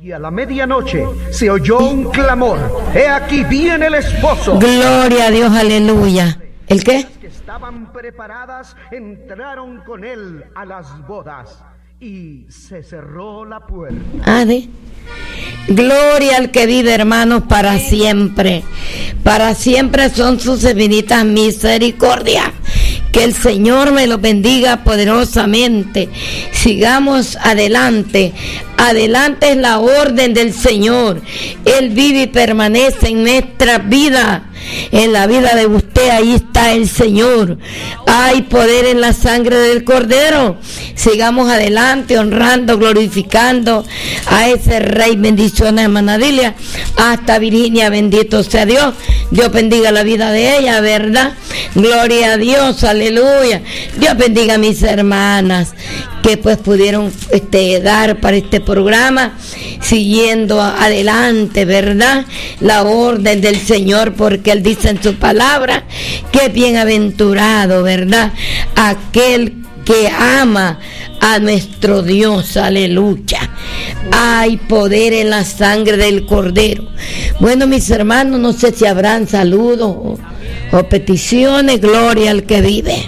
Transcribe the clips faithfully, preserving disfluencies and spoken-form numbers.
Y a la medianoche se oyó un clamor. He aquí viene el esposo. Gloria a Dios, aleluya. ¿El qué? Las que estaban preparadas entraron con él a las bodas y se cerró la puerta. Ah, de. Gloria al que vive, hermanos, para siempre. Para siempre son sus infinitas misericordias. Que el Señor me los bendiga poderosamente. Sigamos adelante. Adelante es la orden del Señor. Él vive y permanece en nuestra vida. En la vida de usted, ahí está el Señor. Hay poder en la sangre del Cordero. Sigamos adelante, honrando, glorificando a ese Rey. Bendiciones, hermana Dilia. Hasta Virginia, bendito sea Dios. Dios bendiga la vida de ella, ¿verdad? Gloria a Dios, aleluya. Dios bendiga a mis hermanas que pues pudieron este, dar para este programa, siguiendo adelante, ¿verdad? La orden del Señor, porque Él dice en su palabra que es bienaventurado, ¿verdad? Aquel que ama a nuestro Dios, aleluya. Hay poder en la sangre del Cordero. Bueno, mis hermanos, no sé si habrán saludos o, o peticiones. Gloria al que vive.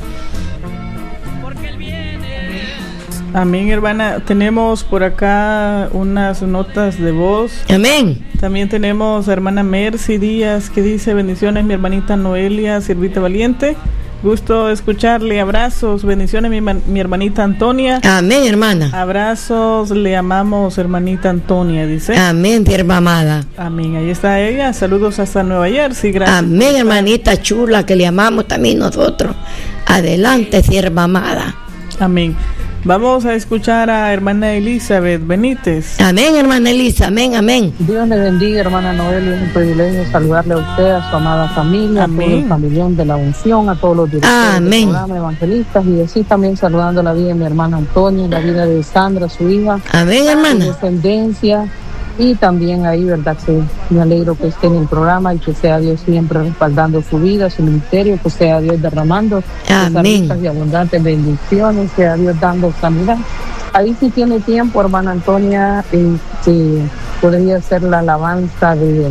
Amén, hermana. Tenemos por acá unas notas de voz. Amén. También tenemos a hermana Mercy Díaz que dice: bendiciones, mi hermanita Noelia, siervita valiente. Gusto escucharle. Abrazos, bendiciones, mi, mi hermanita Antonia. Amén, hermana. Abrazos, le amamos, hermanita Antonia, dice. Amén, sierva amada. Amén, ahí está ella. Saludos hasta Nueva Jersey. Gracias. Amén, hermanita chula, que le amamos también nosotros. Adelante, sierva amada. Amén. Vamos a escuchar a hermana Elizabeth Benítez. Amén, hermana Elisa, amén, amén. Dios le bendiga, hermana Noelia. Es un privilegio saludarle a usted, a su amada familia, amén. A todo el familión de la unción, a todos los directores amén. Del programa evangelistas, y así también saludando la vida de mi hermana Antonia, la vida de Sandra, su hija. Amén, hermana. Su descendencia. Y también ahí, verdad, que me alegro que esté en el programa y que sea Dios siempre respaldando su vida, su ministerio, que sea Dios derramando amén. Y abundantes bendiciones, sea Dios dando sanidad. Ahí si tiene tiempo, hermana Antonia, eh, que podría ser la alabanza de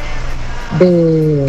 de,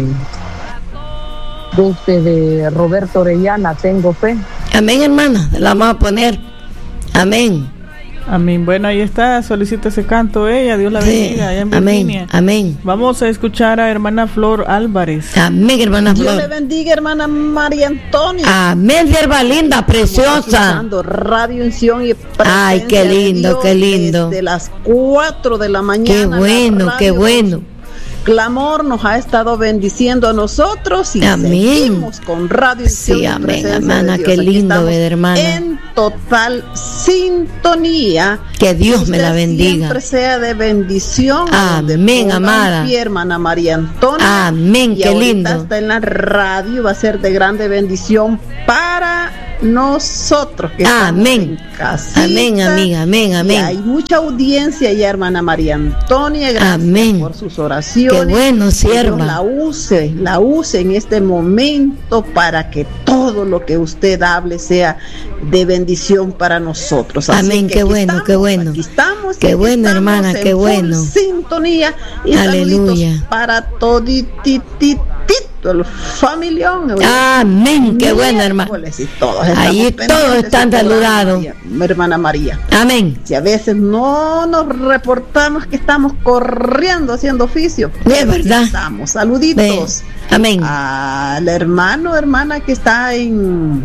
de, de, de Roberto Orellana, Tengo Fe. Amén, hermana, la vamos a poner. Amén. Amén. Bueno, ahí está, solicita ese canto ella, Dios la bendiga, sí, allá en Virginia. Amén, amén. Vamos a escuchar a hermana Flor Álvarez. Amén, hermana Flor. Dios le bendiga, hermana María Antonia. Amén, sierva linda, preciosa. Radio Unción y ay, qué lindo, qué lindo. Desde las cuatro de la mañana. Qué bueno, qué bueno. Clamor nos ha estado bendiciendo a nosotros y amén. Seguimos con Radio Unción. Sí, amén, hermana, qué lindo ver, hermana. En total sintonía. Que Dios me la bendiga. Siempre sea de bendición. Amén, amada. Mi hermana María Antonia. Amén, y qué lindo. Está en la radio, va a ser de grande bendición para nosotros que amén. Casita, amén, amiga, amén, amén. Hay mucha audiencia ya, hermana María Antonia, gracias amén. Por sus oraciones. Qué bueno, sierva. La use, la use en este momento para que todo lo que usted hable sea de bendición para nosotros. Así amén, qué bueno, estamos, qué bueno. Aquí estamos, qué aquí bueno, estamos hermana, qué bueno. Sintonía y aleluya. Para todititito el familión. Amén, qué bueno, hermano. Ahí todos están saludados. Hermana María. Amén. Si a veces no nos reportamos que estamos corriendo haciendo oficio. Es verdad. Estamos. Saluditos. Ven. Amén. Al hermano, hermana que está en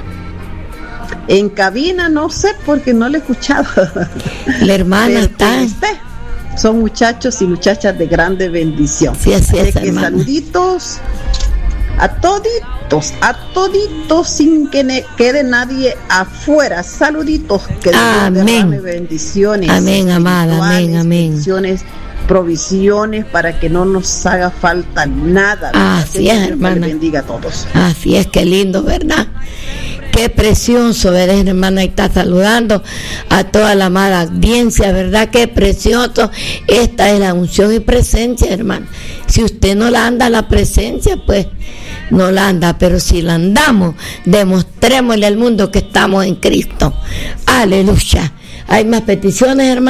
en cabina, no sé porque no le he escuchado. La hermana está. Son muchachos y muchachas de grande bendición. Sí, así es, que saluditos a toditos, a toditos sin que ne- quede nadie afuera. Saluditos, que amén. Bendiciones. Amén, amada, amén, amén. Bendiciones, provisiones para que no nos haga falta nada. Así es, hermana. Bendiga a todos. Así es, qué lindo, ¿verdad? Qué precioso, ¿verdad, hermana? Y está saludando a toda la amada audiencia, ¿verdad? Qué precioso. Esta es la unción y presencia, hermana. Si usted no la anda la presencia, pues no la anda. Pero si la andamos, demostrémosle al mundo que estamos en Cristo. Aleluya. ¿Hay más peticiones, hermano?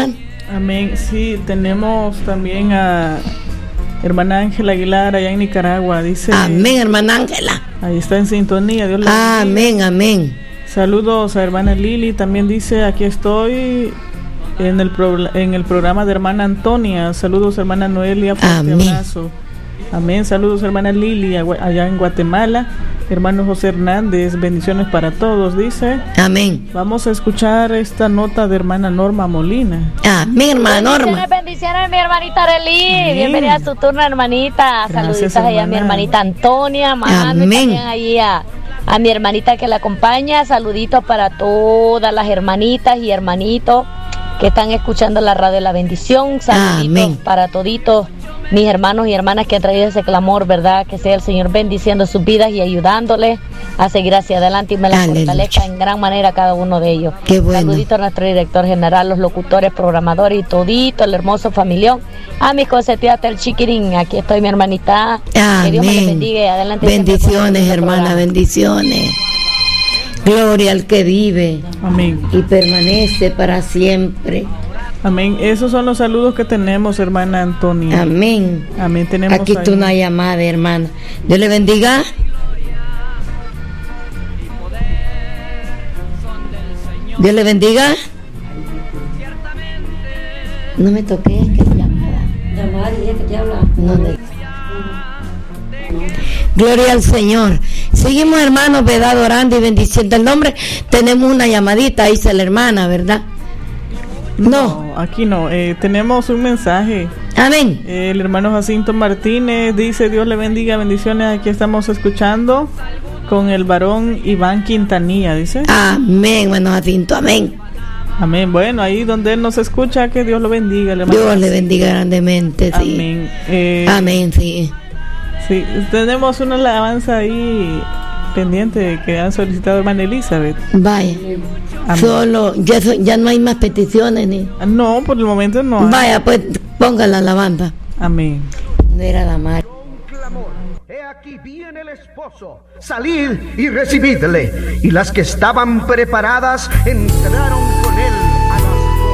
Amén. Sí, tenemos también a hermana Ángela Aguilar allá en Nicaragua. Dice. Amén, hermana Ángela. Ahí está en sintonía. Dios la amén, amén. Saludos a hermana Lili. También dice, aquí estoy en el, pro, en el programa de hermana Antonia. Saludos hermana Noelia. Fuerte amén. Abrazo. Amén. Saludos hermana Lili allá en Guatemala. Hermano José Hernández, bendiciones para todos, dice. Amén. Vamos a escuchar esta nota de hermana Norma Molina. Amén, hermana Norma. Bendiciones, bendiciones, mi hermanita Arely. Bienvenida a su turno, hermanita. Saluditos allá a mi hermanita Antonia, mami, también allí a, a mi hermanita que la acompaña. Saluditos para todas las hermanitas y hermanitos que están escuchando la radio de la bendición. Saluditos amén. Para toditos mis hermanos y hermanas que han traído ese clamor, ¿verdad? Que sea el Señor bendiciendo sus vidas y ayudándoles a seguir hacia adelante y me la fortalezca en gran manera a cada uno de ellos. Qué bueno. Saludito a nuestro director general, los locutores, programadores y todito, el hermoso familión. A mis consentidas hasta el chiquirín. Aquí estoy, mi hermanita. Amén. Que Dios me les bendiga y adelante. Bendiciones, hermana, bendiciones. Gloria al que vive. Amén. Y permanece para siempre. Amén. Esos son los saludos que tenemos, hermana Antonia. Amén. Amén. Tenemos aquí está una llamada, hermana. Dios le bendiga. Dios le bendiga. No me toqué, es que llamada. Llamada, dije que te habla. No, no. Gloria al Señor. Seguimos, hermanos, ¿verdad? Orando y bendiciendo el nombre. Tenemos una llamadita, dice la hermana, ¿verdad? No, no, aquí no. Eh, tenemos un mensaje. Amén. Eh, el hermano Jacinto Martínez dice: Dios le bendiga, bendiciones. Aquí estamos escuchando con el varón Iván Quintanilla, dice. Amén, hermano Jacinto, amén. Amén. Bueno, ahí donde él nos escucha, que Dios lo bendiga. Dios Jacinto. Le bendiga grandemente, sí. Amén. Eh, amén, sí. Sí, tenemos una alabanza ahí pendiente que han solicitado hermana Elizabeth. Vaya. Amén. Solo, ya, ya no hay más peticiones ni. No, por el momento no. Hay. Vaya, pues ponga la alabanza. Amén. No era la madre. He aquí viene el esposo, salid y recibidle. Y las que estaban preparadas entraron con él